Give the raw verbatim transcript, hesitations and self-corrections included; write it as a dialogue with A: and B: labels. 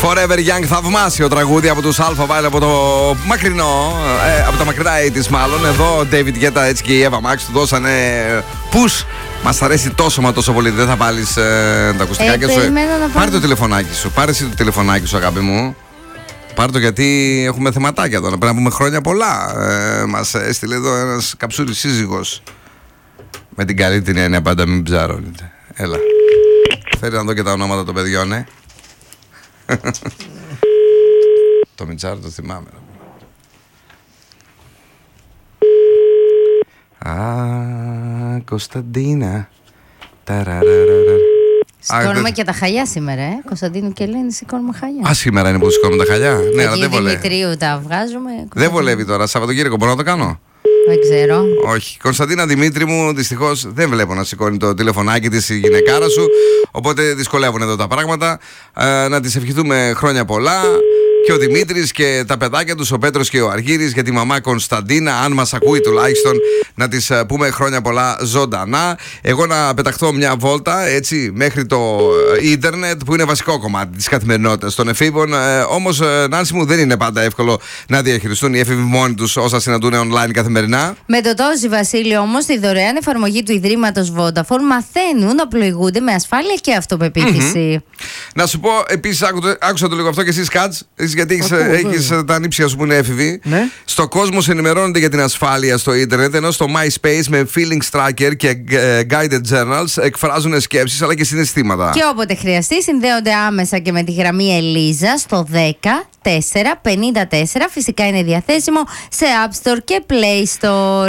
A: Forever Young, θαυμάσιο τραγούδι από τους Alpha Vile, από το μακρινό, ε, από τα μακρινά ογδόντα μάλλον. Εδώ ο David Guetta, έτσι και η Eva Max του δώσανε push. Μας αρέσει τόσο μα τόσο πολύ. Δεν θα βάλεις ε, τα ακουστικάκια
B: ε,
A: σου.
B: Πάρε
A: το τηλεφωνάκι σου. Πάρε εσύ το τηλεφωνάκι σου, αγάπη μου. Πάρε το, γιατί έχουμε θεματάκια τώρα. Πρέπει να πούμε χρόνια πολλά. Ε, μας έστειλε εδώ ένας καψούρης σύζυγος. Με την καλή την έννοια, πάντα μην ψάρωνετε. Έλα. Φέρει να δω και τα ονόματα των παιδιών, ε. Το Μιτσάρο το θυμάμαι. Α, Κωνσταντίνα.
B: Σηκώνουμε και τα χαλιά σήμερα, ε. Κωνσταντίνου και Ελένη, σηκώνουμε χαλιά.
A: Α, σήμερα είναι που σηκώνουμε τα χαλιά. Ναι, αλλά δεν βολεύει.
B: Δημητρίου τα βγάζουμε.
A: Δεν βολεύει τώρα. Σαββατοκύριακο μπορώ να το κάνω.
B: Δεν ξέρω.
A: Όχι. Κωνσταντίνα Δημήτρη μου, δυστυχώς δεν βλέπω να σηκώνει το τηλεφωνάκι της η γυναικάρα σου. Οπότε δυσκολεύουν εδώ τα πράγματα. Ε, να της ευχηθούμε χρόνια πολλά. Και ο Δημήτρης και τα παιδάκια τους, ο Πέτρος και ο Αργύρης, για τη μαμά Κωνσταντίνα, αν μας ακούει τουλάχιστον, να της πούμε χρόνια πολλά ζωντανά. Εγώ να πεταχθώ μια βόλτα, έτσι, μέχρι το ίντερνετ, που είναι βασικό κομμάτι της καθημερινότητας των εφήβων. Ε, όμως, Νάνση μου, δεν είναι πάντα εύκολο να διαχειριστούν οι έφηβοι μόνοι τους όσα συναντούν online καθημερινά.
B: Με το Τόζι Βασίλειο, όμως, τη δωρεάν εφαρμογή του Ιδρύματος Vodafone μαθαίνουν να πλοηγούνται με ασφάλεια και αυτοπεποίθηση.
A: Mm-hmm. Να σου πω, επίσης, άκουσα το λίγο αυτό και εσείς, Κάτς, γιατί έχεις, έχεις τα ανήψια σου που είναι έφηβοι.
C: Ναι.
A: Στο κόσμο ενημερώνονται για την ασφάλεια στο ίντερνετ, ενώ στο MySpace με Feelings Tracker και Guided Journals εκφράζουν σκέψεις αλλά και συναισθήματα.
B: Και όποτε χρειαστεί, συνδέονται άμεσα και με τη γραμμή Ελίζα στο δέκα τέσσερα πενήντα τέσσερα. Φυσικά είναι διαθέσιμο σε App Store και Play Store.